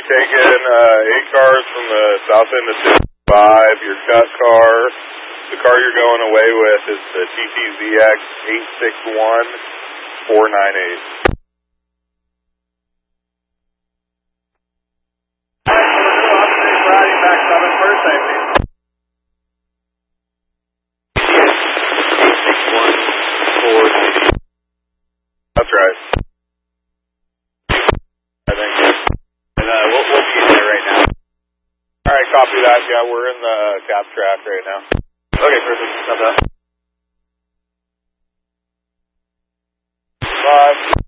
taking 8 cars from the south end of 65. Your cut car, the car you're going away with is the TTZX 861498. Back 7 for safety. That's right. I think. And we'll be there right now. All right, copy that. Yeah, we're in the cap track right now. Okay, perfect. Stop that. 5.